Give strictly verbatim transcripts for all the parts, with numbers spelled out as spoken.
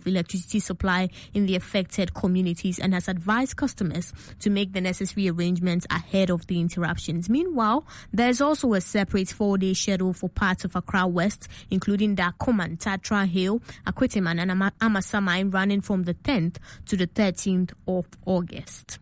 of electricity supply in the affected communities and has advised customers to make the necessary arrangements ahead of the interruptions. Meanwhile, there is also a separate four-day schedule for parts of Accra West, including Dakoman, Tatra Hill, Akwetiman and Ama- Amasaman, running from the tenth to the thirteenth of August.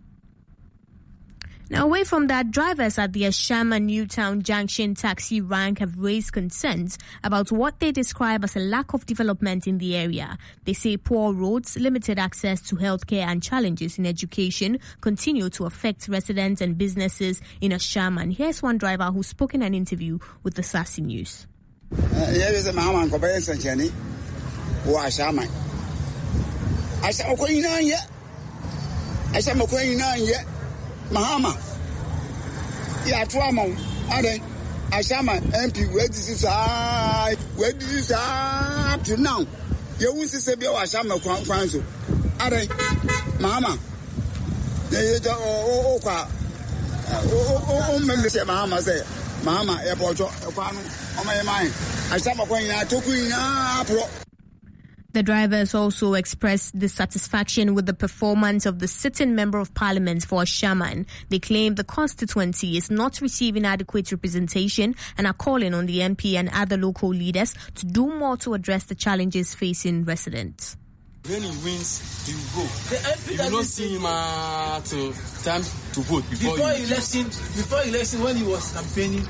Now, away from that, drivers at the Ashama Newtown Junction taxi rank have raised concerns about what they describe as a lack of development in the area. They say poor roads, limited access to healthcare and challenges in education continue to affect residents and businesses in Ashama. And here's one driver who spoke in an interview with the Sassy News. Mahama, ya tuamo, ade, Ashama M P, where this is I, where this is up to now. You won't say be Ashama Kwanzo, ade, Mahama, they oh, oh, oh, oh, Mahama say, Mahama, airport, on my mind, Ashama Kwana, Tokuina, Pro. The drivers also expressed dissatisfaction with the performance of the sitting Member of Parliament for Ashaman. They claim the constituency is not receiving adequate representation and are calling on the M P and other local leaders to do more to address the challenges facing residents. When he wins, he will go. The M P you will not see him uh, to time to vote before, before he election. Before election, when he was campaigning,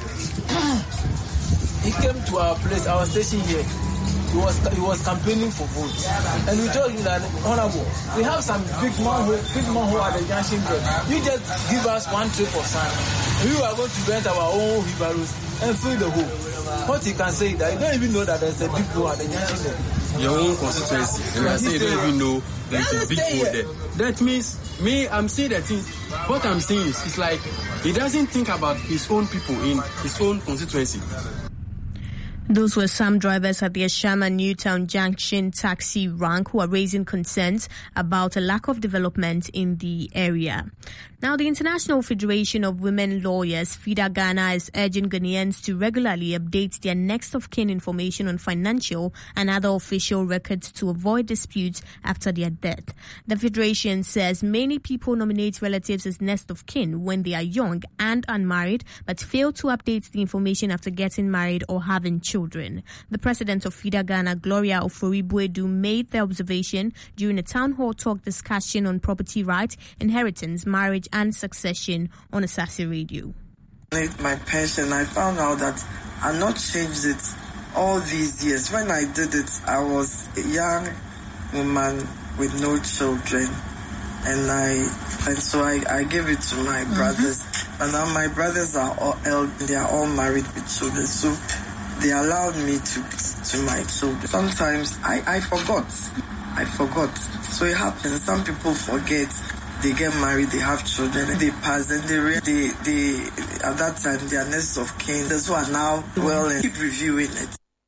he came to our place, our station here. He was he was campaigning for votes, and we told him that, honorable, we have some big man who big man who are the junction there. You just give us one trip of sand. We are going to rent our own wheelbarrows and fill the hole. What he can say that you don't even know that there's a big hole at the junction there. Your own constituency. You can say you don't even know there's a big hole there. That means me, I'm saying that things. What I'm saying is, it's like he doesn't think about his own people in his own constituency. Those were some drivers at the Ashama Newtown Junction taxi rank who are raising concerns about a lack of development in the area. Now, the International Federation of Women Lawyers, FIDA Ghana, is urging Ghanaians to regularly update their next of kin information on financial and other official records to avoid disputes after their death. The Federation says many people nominate relatives as next of kin when they are young and unmarried, but fail to update the information after getting married or having children. The president of FIDA Ghana, Gloria Ofori-Buedu, made the observation during a town hall talk discussion on property rights, inheritance, marriage, and succession on Asase Radio. My pension, I found out that I not changed it all these years. When I did it, I was a young woman with no children, and I and so I, I gave it to my mm-hmm. brothers. And now my brothers are all they are all married with children, so they allowed me to to my children. Sometimes I, I forgot, I forgot. So it happens. Some people forget. They get married, they have children, they pass, and they, they, they at that time, they are next of kin. That's why now, well, and keep reviewing it.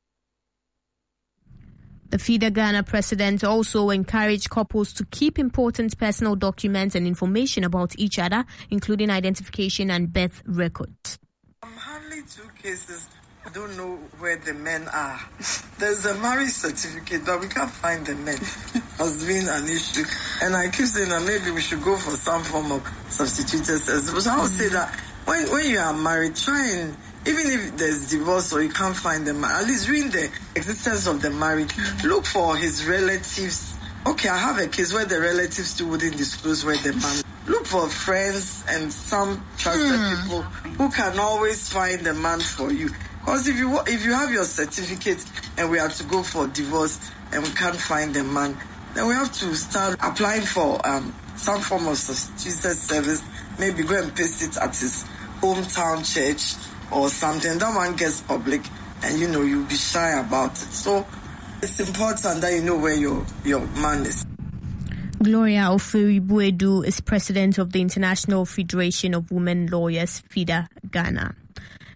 The FIDA Ghana president also encouraged couples to keep important personal documents and information about each other, including identification and birth records. I'm handling two cases. I don't know where the men are. There's a marriage certificate, but we can't find the men. Has been an issue. And I keep saying that maybe we should go for some form of substituted sex. But I would say that when, when you are married, try and, even if there's divorce or you can't find the man, at least read the existence of the marriage. Look for his relatives. Okay, I have a case where the relatives still wouldn't disclose where the man. Look for friends and some trusted mm. people who can always find the man for you. Because if you if you have your certificate and we have to go for divorce and we can't find the man, then we have to start applying for um, some form of substituted service. Maybe go and paste it at his hometown church or something. That one gets public, and you know you'll be shy about it. So it's important that you know where your your man is. Gloria Ofori-Buedu is president of the International Federation of Women Lawyers, FIDA Ghana.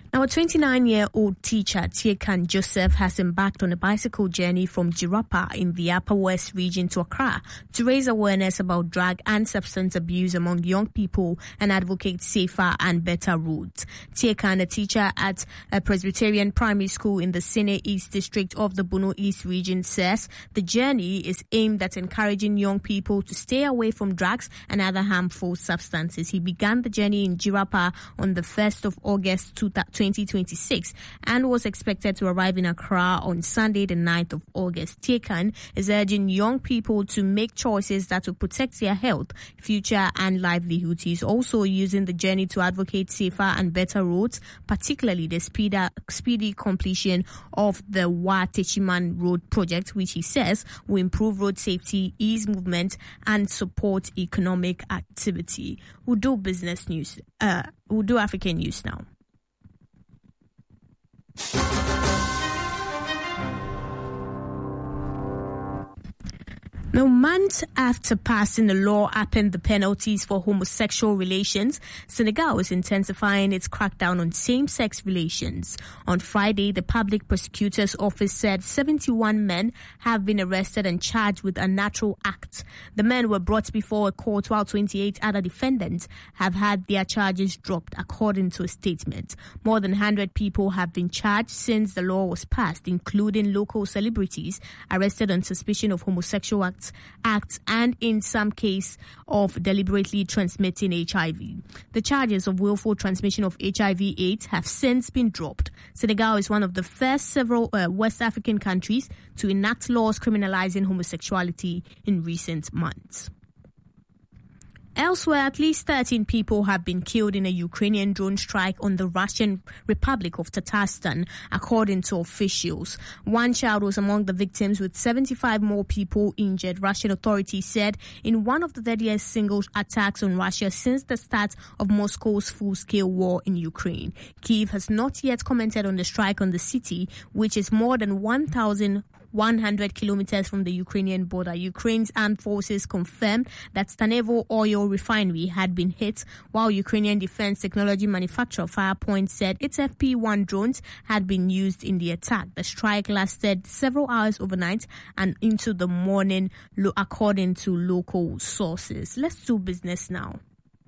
Now, a twenty-nine-year-old teacher, Tiekan Joseph, has embarked on a bicycle journey from Jirapa in the Upper West region to Accra to raise awareness about drug and substance abuse among young people and advocate safer and better roads. Tiekan, a teacher at a Presbyterian primary school in the Sene East district of the Bono East region, says the journey is aimed at encouraging young people to stay away from drugs and other harmful substances. He began the journey in Jirapa on the first of August twenty twenty-six and was expected to arrive in Accra on Sunday the ninth of August. Tiekan is urging young people to make choices that will protect their health, future and livelihood. He is also using the journey to advocate safer and better roads, particularly the speeder, speedy completion of the Wa Techiman Road project, which he says will improve road safety, ease movement and support economic activity. We'll do business news. Uh, we'll do African news now. Now, months after passing a law upping the penalties for homosexual relations, Senegal is intensifying its crackdown on same-sex relations. On Friday, the Public Prosecutor's Office said seventy-one men have been arrested and charged with unnatural acts. The men were brought before a court while twenty-eight other defendants have had their charges dropped, according to a statement. More than one hundred people have been charged since the law was passed, including local celebrities arrested on suspicion of homosexual acts. acts and in some case of deliberately transmitting H I V. The charges of willful transmission of H I V AIDS have since been dropped. Senegal is one of the first several uh, West African countries to enact laws criminalizing homosexuality in recent months. Elsewhere, at least thirteen people have been killed in a Ukrainian drone strike on the Russian Republic of Tatarstan, according to officials. One child was among the victims, with seventy-five more people injured, Russian authorities said, in one of the deadliest single attacks on Russia since the start of Moscow's full-scale war in Ukraine. Kyiv has not yet commented on the strike on the city, which is more than one thousand one hundred kilometers from the Ukrainian border. Ukraine's armed forces confirmed that Stanevo oil refinery had been hit, while Ukrainian defense technology manufacturer Firepoint said its F P one drones had been used in the attack. The strike lasted several hours overnight and into the morning, according to local sources. Let's do business now.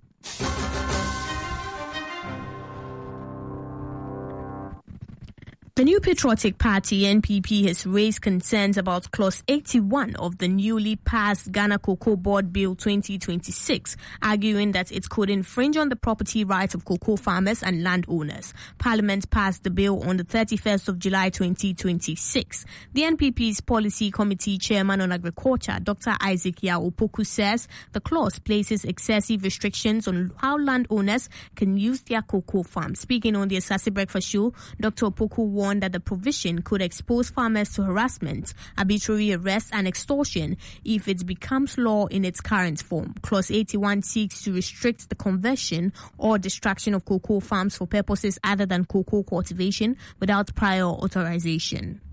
The New Patriotic Party, N P P, has raised concerns about Clause eighty-one of the newly passed Ghana Cocoa Board Bill twenty twenty-six, arguing that it could infringe on the property rights of cocoa farmers and landowners. Parliament passed the bill on the thirty-first of July twenty twenty-six. The N P P's Policy Committee Chairman on Agriculture, Doctor Isaac Yao Opoku, says the clause places excessive restrictions on how landowners can use their cocoa farms. Speaking on the Asase Breakfast Show, Doctor Opoku warned that the provision could expose farmers to harassment, arbitrary arrest and extortion if it becomes law in its current form. Clause eighty-one seeks to restrict the conversion or destruction of cocoa farms for purposes other than cocoa cultivation without prior authorization.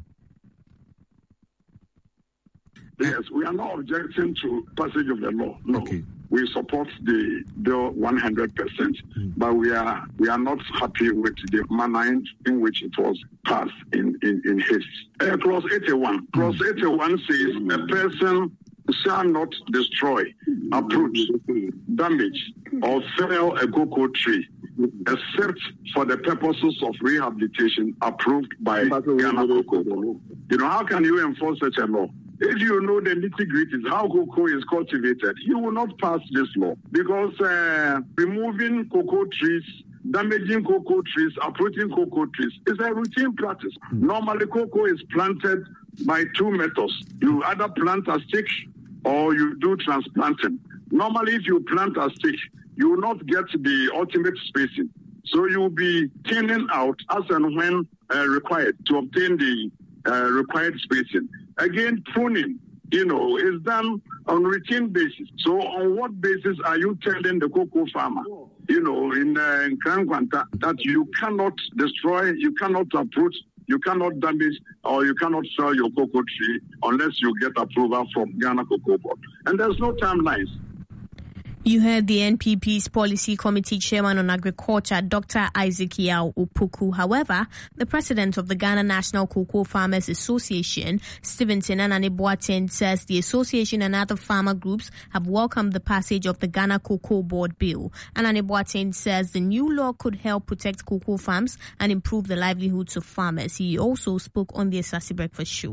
Yes, we are not objecting to passage of the law. No. Okay. We support the bill one hundred percent, mm. but we are we are not happy with the manner in which it was passed in, in, in haste. Uh, clause eighty-one. Mm. Clause eighty-one says mm. a person shall not destroy, uproot, damage, or fell a cocoa tree, except for the purposes of rehabilitation approved by Ghana Cocoa. You know, how can you enforce such a law? If you know the nitty-gritties, how cocoa is cultivated, you will not pass this law because uh, removing cocoa trees, damaging cocoa trees, uprooting cocoa trees is a routine practice. Mm. Normally, cocoa is planted by two methods. You either plant a stick or you do transplanting. Normally, if you plant a stick, you will not get the ultimate spacing. So you will be thinning out as and when uh, required to obtain the uh, required spacing. Again, pruning, you know, is done on routine basis. So on what basis are you telling the cocoa farmer, you know, in, uh, in Krankwanta, that you cannot destroy, you cannot uproot, you cannot damage, or you cannot sell your cocoa tree unless you get approval from Ghana Cocoa Board? And there's no timelines. You heard the N P P's Policy Committee Chairman on Agriculture, Doctor Isaac Yao Opoku. However, the president of the Ghana National Cocoa Farmers Association, Stevenson Anane-Boateng, says the association and other farmer groups have welcomed the passage of the Ghana Cocoa Board Bill. Anane-Boateng says the new law could help protect cocoa farms and improve the livelihoods of farmers. He also spoke on the Asase Breakfast Show.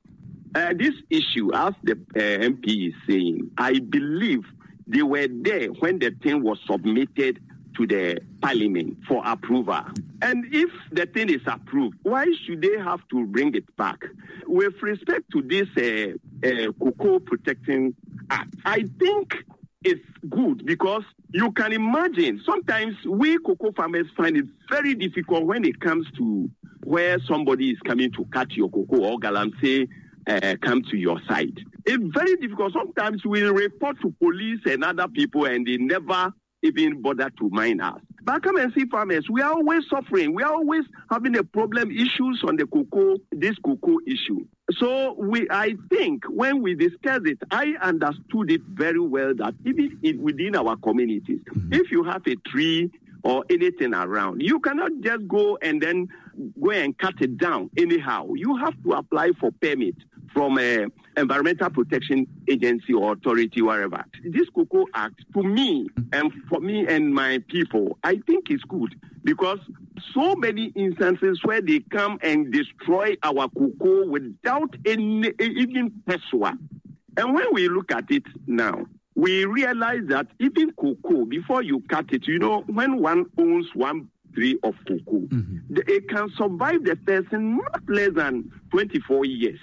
Uh, this issue, as the uh, M P is saying, I believe they were there when the thing was submitted to the parliament for approval. And if the thing is approved, why should they have to bring it back? With respect to this uh, uh, Cocoa Protecting Act, I think it's good because you can imagine sometimes we cocoa farmers find it very difficult when it comes to where somebody is coming to cut your cocoa or galamsey uh, come to your side. It's very difficult. Sometimes we report to police and other people and they never even bother to mind us. But come and see farmers, we are always suffering. We are always having a problem, issues on the cocoa, this cocoa issue. So we, I think when we discussed it, I understood it very well that even in, within our communities, mm-hmm. if you have a tree or anything around, you cannot just go and then go and cut it down anyhow. You have to apply for permit from a Environmental Protection Agency or authority, wherever. This Cocoa Act, to me and for me and my people, I think it's good because so many instances where they come and destroy our cocoa without any even peswa. And when we look at it now, we realize that even cocoa, before you cut it, you know, when one owns one tree of cocoa, mm-hmm. it can survive the person not less than twenty-four years.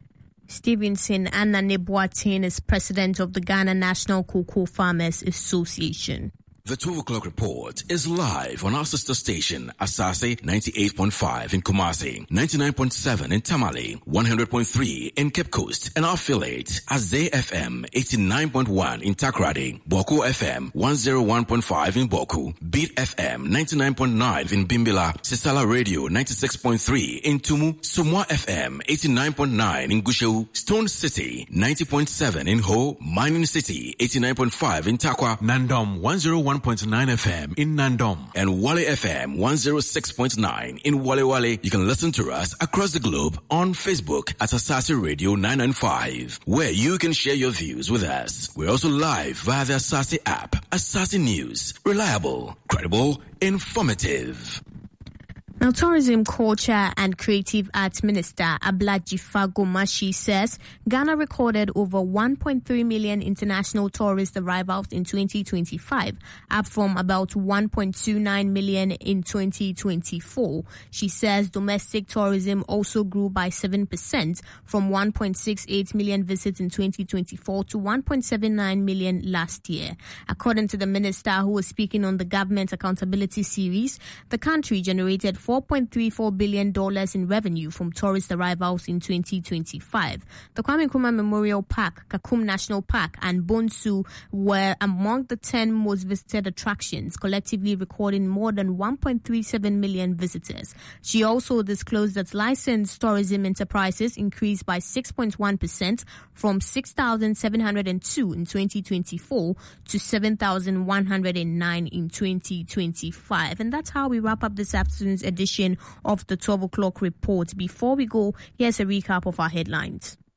Stevenson Anane-Boateng is president of the Ghana National Cocoa Farmers Association. The twelve o'clock report is live on our sister station, Asase ninety-eight point five in Kumasi, ninety-nine point seven in Tamale, one hundred point three in Cape Coast, and our affiliate, Azay F M eighty-nine point one in Takrady, Boko F M one oh one point five in Boku, Beat F M ninety-nine point nine in Bimbila, Sisala Radio ninety-six point three in Tumu, Sumwa F M eighty-nine point nine in Gushewu, Stone City ninety point seven in Ho, Mining City eighty-nine point five in Takwa, Nandom one oh one point nine F M in Nandom, and Wale F M one oh six point nine in Wale Wale. You can listen to us across the globe on Facebook at Asase Radio nine ninety-five, where you can share your views with us. We're also live via the Asase app. Asase News, reliable, credible, informative. Now, Tourism, Culture and Creative Arts Minister Ablaji Fagomashi says Ghana recorded over one point three million international tourist arrivals in twenty twenty-five, up from about one point two nine million in twenty twenty-four. She says domestic tourism also grew by seven percent from one point six eight million visits in twenty twenty-four to one point seven nine million last year. According to the minister, who was speaking on the Government Accountability Series, the country generated four point three four billion dollars in revenue from tourist arrivals in twenty twenty-five. The Kwame Nkrumah Memorial Park, Kakum National Park, and Bonsu were among the ten most visited attractions, collectively recording more than one point three seven million visitors. She also disclosed that licensed tourism enterprises increased by six point one percent from six thousand seven hundred two in twenty twenty-four to seven thousand one hundred nine in twenty twenty-five. And that's how we wrap up this afternoon's edition of the twelve o'clock report. Before we go, here's a recap of our headlines.